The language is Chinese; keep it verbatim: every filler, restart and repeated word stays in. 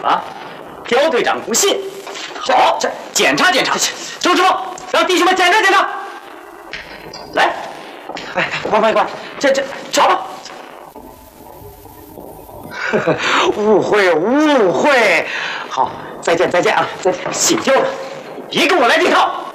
了，刁队长不信。好，这检查检查。周师傅，让弟兄们检查检查。来，哎，快快快，这这找吧。误会误会，好，再见再见啊，再见。信丢了，一个我来这套。